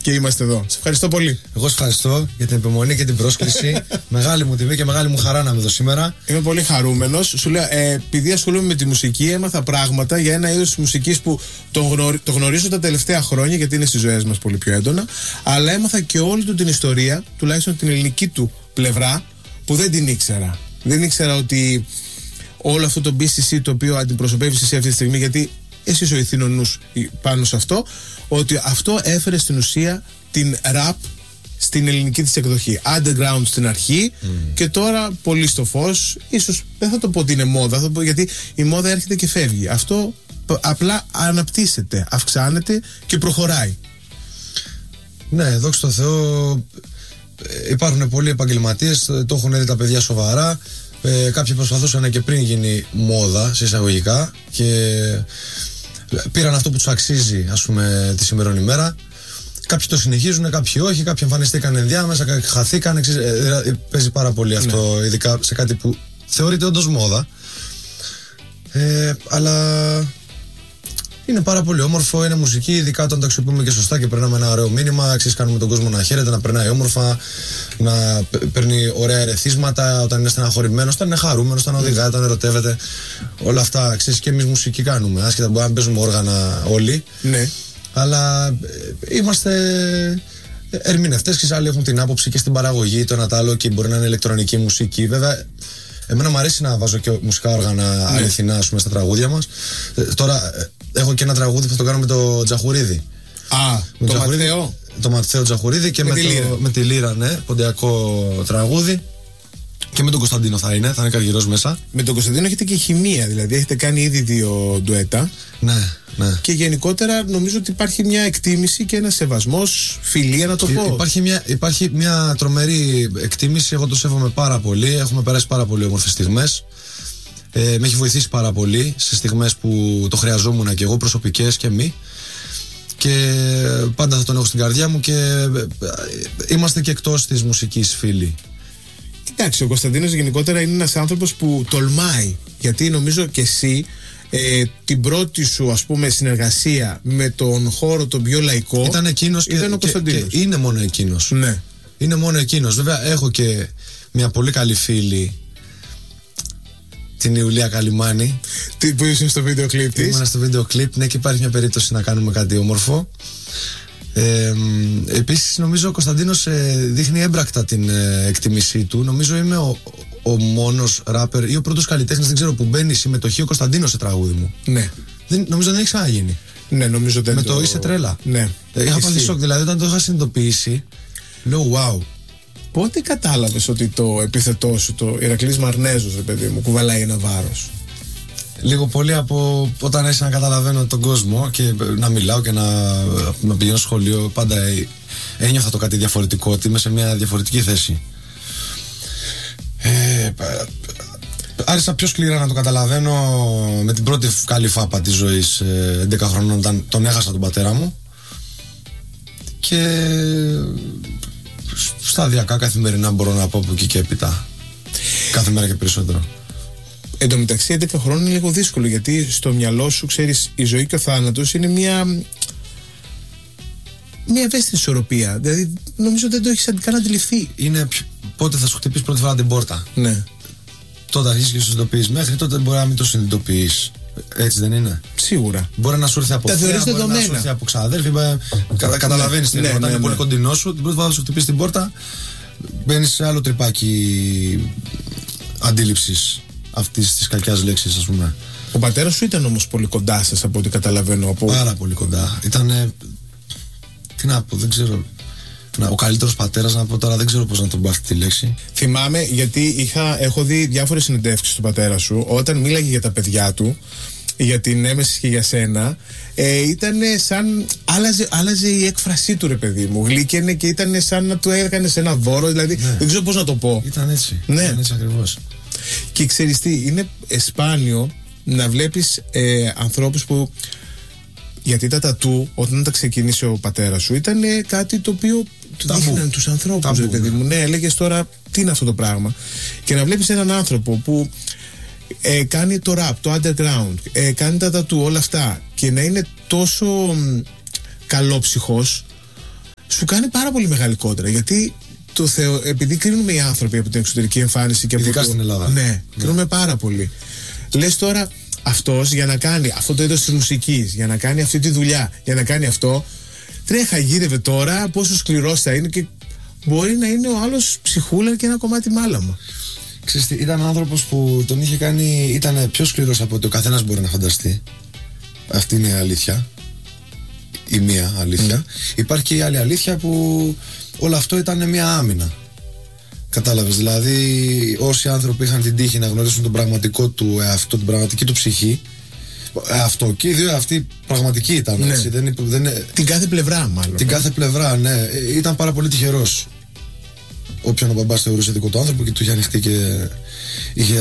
και είμαστε εδώ. Σε ευχαριστώ πολύ. Εγώ σε ευχαριστώ για την επιμονή και την πρόσκληση. Μεγάλη μου τιμή και μεγάλη μου χαρά να είμαι εδώ σήμερα. Είμαι πολύ χαρούμενος. Σου λέω, επειδή ασχολούμαι με τη μουσική, έμαθα πράγματα για ένα είδος μουσικής που το γνωρίζω τα τελευταία χρόνια, γιατί είναι στις ζωές μας πολύ πιο έντονα. Αλλά έμαθα και όλη του την ιστορία, τουλάχιστον την ελληνική του πλευρά, που δεν την ήξερα. Δεν ήξερα ότι όλο αυτό το BCC το οποίο αντιπροσωπεύεις εσύ αυτή τη στιγμή, γιατί εσύ είσαι ο ηθήνων νους πάνω σε αυτό, ότι αυτό έφερε στην ουσία την rap στην ελληνική της εκδοχή. Underground στην αρχή και τώρα πολύ στο φως. Ίσως δεν θα το πω ότι είναι μόδα, θα το πω γιατί η μόδα έρχεται και φεύγει. Αυτό απλά αναπτύσσεται, αυξάνεται και προχωράει. Ναι, δόξα τω Θεώ, υπάρχουν πολλοί επαγγελματίες, το έχουν δει τα παιδιά σοβαρά. Κάποιοι προσπαθούσαν και πριν γίνει μόδα, σε εισαγωγικά, και πήραν αυτό που τους αξίζει, ας πούμε, τη σημερινή ημέρα. Κάποιοι το συνεχίζουν, κάποιοι όχι, κάποιοι εμφανιστήκαν ενδιάμεσα, κάποιοι χαθήκαν. Παίζει πάρα πολύ αυτό, ειδικά σε κάτι που θεωρείται όντως μόδα. Αλλά είναι πάρα πολύ όμορφο, είναι μουσική, ειδικά όταν το αξιοποιούμε και σωστά και περνάμε ένα ωραίο μήνυμα. Κάνουμε τον κόσμο να χαίρεται, να περνάει όμορφα, να παίρνει ωραία ερεθίσματα όταν είναι στεναχωρημένος, όταν είναι χαρούμενος, όταν οδηγάει, όταν ερωτεύεται. Όλα αυτά, ξέρεις, και εμείς μουσική κάνουμε. Άσχετα μπορεί να παίζουμε όργανα όλοι. Ναι. Αλλά είμαστε ερμηνευτές και άλλοι έχουν την άποψη και στην παραγωγή, το ένα τ' άλλο, και μπορεί να είναι ηλεκτρονική μουσική. Βέβαια, εμένα μου αρέσει να βάζω και μουσικά όργανα αληθινά, ας πούμε, στα τραγούδια μας. Τώρα έχω και ένα τραγούδι που θα το κάνω με το Τζαχουρίδη. Το Ματθαίο. Το Ματθαίο Τζαχουρίδη και με τη λύρα, ναι, ποντιακό τραγούδι. Και με τον Κωνσταντίνο θα είναι καριερός μέσα. Με τον Κωνσταντίνο έχετε και χημεία, δηλαδή έχετε κάνει ήδη 2 ντουέτα. Ναι. Και γενικότερα νομίζω ότι υπάρχει μια εκτίμηση και ένα σεβασμός, φιλία να το πω. Υπάρχει μια τρομερή εκτίμηση, εγώ το σέβομαι πάρα πολύ. Έχουμε περάσει πάρα πολύ όμορφες στιγμές. Με έχει βοηθήσει πάρα πολύ σε στιγμές που το χρειαζόμουν και εγώ, προσωπικές και μη. Και πάντα θα τον έχω στην καρδιά μου και είμαστε και εκτός της μουσικής φίλοι. Εντάξει, ο Κωνσταντίνος γενικότερα είναι ένας άνθρωπος που τολμάει, γιατί νομίζω και εσύ την πρώτη σου, ας πούμε, συνεργασία με τον χώρο τον πιο λαϊκό ήταν εκείνος ήταν ο Κωνσταντίνος. Και είναι μόνο εκείνος. Ναι. Είναι μόνο εκείνος. Βέβαια έχω και μια πολύ καλή φίλη, την Ιουλία Καλιμάνη, που ήσουν στο βίντεο κλιπ της. Ήμουν στο βίντεο κλιπ, ναι, και υπάρχει μια περίπτωση να κάνουμε κάτι όμορφο. Επίσης νομίζω ο Κωνσταντίνος δείχνει έμπρακτα την εκτίμησή του. Νομίζω είμαι ο μόνος ράπερ ή ο πρώτος καλλιτέχνης, δεν ξέρω, που μπαίνει συμμετοχή ο Κωνσταντίνος σε τραγούδι μου. Ναι. Νομίζω δεν έχει ξαναγίνει. Ναι, νομίζω δεν. Με το είσαι τρέλα. Ναι. Είχα πάθει σοκ, δηλαδή όταν το είχα συνειδητοποιήσει, λέω wow. Πότε κατάλαβες ότι το επίθετό σου, το Ηρακλής Μαρνέζος, ρε παιδί μου, κουβαλάει ένα βάρος? Λίγο πολύ από όταν άρχισα να καταλαβαίνω τον κόσμο και να μιλάω και να πηγαίνω σχολείο, πάντα ένιωθα το κάτι διαφορετικό, ότι είμαι σε μια διαφορετική θέση. Άρχισα πιο σκληρά να το καταλαβαίνω με την πρώτη καλή φάπα της ζωής, 11 χρονών, όταν τον έχασα τον πατέρα μου, και σταδιακά καθημερινά μπορώ να πω από εκεί και έπειτα, κάθε μέρα και περισσότερο. Εν τω μεταξύ 11 χρόνων είναι λίγο δύσκολο, γιατί στο μυαλό σου, ξέρεις, η ζωή και ο θάνατος είναι μια ευαίσθητη ισορροπία. Δηλαδή νομίζω δεν το έχεις καν αντιληφθεί. Είναι πότε θα σου χτυπήσει πρώτη φορά την πόρτα. Ναι. Τότε αρχίζεις και σου συνειδητοποιείς. Μέχρι τότε μπορεί να μην το συνειδητοποιείς. Έτσι δεν είναι? Σίγουρα. Μπορεί να σου έρθει από φίλια, μπορεί να σου έρθει από ξαδέρφη. Καταλαβαίνεις τι είναι. Όταν είναι πολύ κοντινό σου, την πρώτη φορά θα σου χτυπήσει την πόρτα, μπαίνεις σε άλλο τρυπάκι αντίληψης αυτής της κακιάς λέξης, ας πούμε. Ο πατέρας σου ήταν όμως πολύ κοντά σας, από ό,τι καταλαβαίνω. Πάρα πολύ κοντά. Ήταν. Τι να πω, δεν ξέρω. Ο καλύτερος πατέρας, να πω τώρα, δεν ξέρω πώς να τον πω αυτή τη λέξη. Θυμάμαι, γιατί έχω δει διάφορες συνεντεύξεις του πατέρα σου, όταν μίλαγε για τα παιδιά του, για την έμεση και για σένα, ήταν σαν. Άλλαζε η έκφρασή του, ρε παιδί μου. Γλύκαινε και ήταν σαν να του έκανες ένα δώρο, δηλαδή. Ναι. Δεν ξέρω πώς να το πω. Ήταν έτσι. Ναι. Ήταν έτσι ακριβώς. Και ξέρεις τι, είναι σπάνιο να βλέπεις ανθρώπους που. Γιατί τα τατού, όταν τα ξεκίνησε ο πατέρας σου, ήταν κάτι το οποίο του δείχναν τους ανθρώπους, ρε παιδί μου. Ναι, έλεγες τώρα, τι είναι αυτό το πράγμα. Και να βλέπεις έναν άνθρωπο που κάνει το rap, το underground, κάνει τα τατού, όλα αυτά, και να είναι τόσο καλόψυχος, σου κάνει πάρα πολύ μεγάλη κόντρα. Γιατί επειδή κρίνουμε οι άνθρωποι από την εξωτερική εμφάνιση και από ειδικά στην Ελλάδα. Ναι, κρίνουμε πάρα πολύ. Λες τώρα, αυτός για να κάνει αυτό το είδος της μουσικής, για να κάνει αυτή τη δουλειά, για να κάνει αυτό, τρέχα γύρευε τώρα πόσο σκληρός θα είναι και μπορεί να είναι ο άλλος ψυχούλα και ένα κομμάτι μάλαμα. Ξέρετε, ήταν άνθρωπος που τον είχε κάνει, ήταν πιο σκληρός από ότι ο καθένας μπορεί να φανταστεί. Αυτή είναι η αλήθεια. Η μία αλήθεια. Υπάρχει και η άλλη αλήθεια που όλο αυτό ήταν μια άμυνα. Κατάλαβες, δηλαδή όσοι άνθρωποι είχαν την τύχη να γνωρίσουν τον πραγματικό του εαυτό, την πραγματική του ψυχή, αυτό και οι δύο αυτοί πραγματικοί ήταν. Ναι. Έτσι, την κάθε πλευρά μάλλον. Την κάθε πλευρά, ναι. Ήταν πάρα πολύ τυχερός. Όποιον ο μπαμπάς θεωρούσε δικό του άνθρωπο και του είχε ανοιχτεί και είχε